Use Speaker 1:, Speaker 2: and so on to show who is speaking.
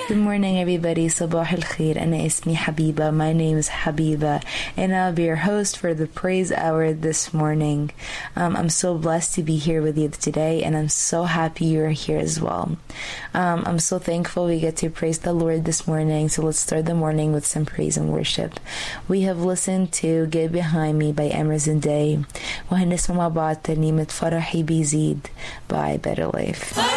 Speaker 1: Good morning, everybody. Sabah al-khair. Ana ismi Habiba. My name is Habiba, and I'll be your host for the Praise Hour this morning. I'm so blessed to be here with you today, and I'm so happy you're here as well. I'm so thankful we get to praise the Lord this morning, so let's start the morning with some praise and worship. We have listened to Get Behind Me by Emerson Day, وهنسمع مع بعض ترنيمة فرحي بيزيد by Better Life.